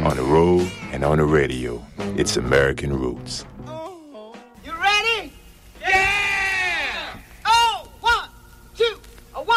on the road and on the radio. It's American Roots.